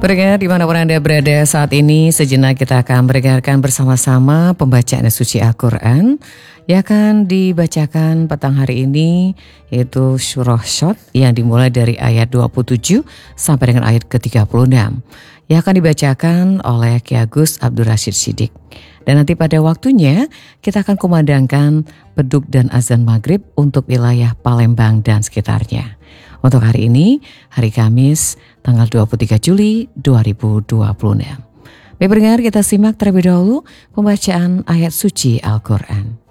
Pendengar dimanapun Anda berada saat ini, sejenak kita akan mendengarkan bersama-sama pembacaan suci Al-Quran yang akan dibacakan petang hari ini, yaitu Surah Shot yang dimulai dari ayat 27 sampai dengan ayat ke-36 yang akan dibacakan oleh Ki Agus Abdul Rashid Siddiq. Dan nanti pada waktunya kita akan kumandangkan beduk dan azan maghrib untuk wilayah Palembang dan sekitarnya. Untuk hari ini, hari Kamis, tanggal 23 Juli 2026. Baik pendengar, kita simak terlebih dahulu pembacaan ayat suci Al-Quran.